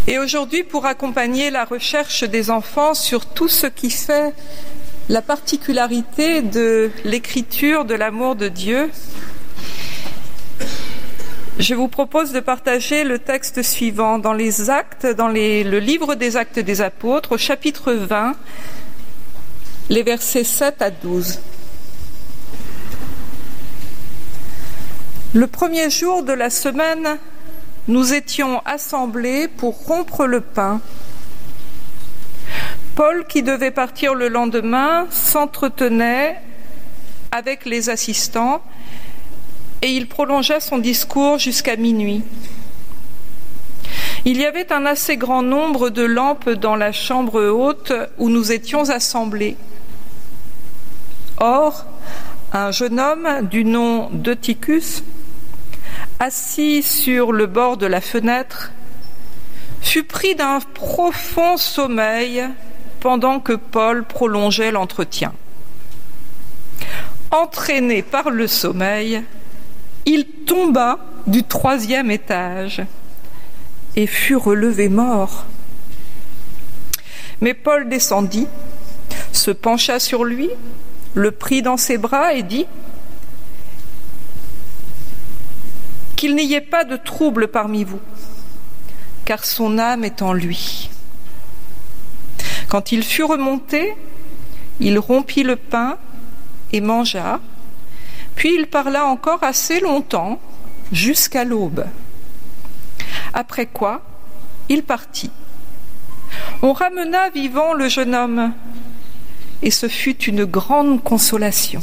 Et aujourd'hui, pour accompagner la recherche des enfants sur tout ce qui fait la particularité de l'écriture de l'amour de Dieu, je vous propose de partager le texte suivant dans les Actes, le livre des Actes des Apôtres, au chapitre 20, les versets 7 à 12. Le premier jour de la semaine, nous étions assemblés pour rompre le pain. Paul, qui devait partir le lendemain, s'entretenait avec les assistants et il prolongea son discours jusqu'à minuit. Il y avait un assez grand nombre de lampes dans la chambre haute où nous étions assemblés. Or, un jeune homme du nom d'Eutychus, assis sur le bord de la fenêtre, fut pris d'un profond sommeil pendant que Paul prolongeait l'entretien. Entraîné par le sommeil, il tomba du 3e étage et fut relevé mort. Mais Paul descendit, se pencha sur lui, le prit dans ses bras et dit qu'il n'y ait pas de trouble parmi vous, car son âme est en lui. Quand il fut remonté, il rompit le pain et mangea, puis il parla encore assez longtemps, jusqu'à l'aube. Après quoi, il partit. On ramena vivant le jeune homme, et ce fut une grande consolation.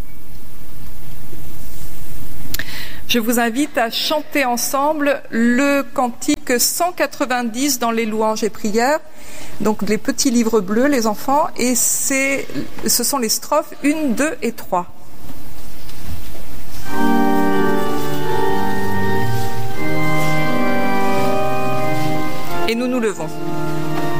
Je vous invite à chanter ensemble le cantique 190 dans les louanges et prières, donc les petits livres bleus, les enfants, et ce sont les strophes 1, 2 et 3.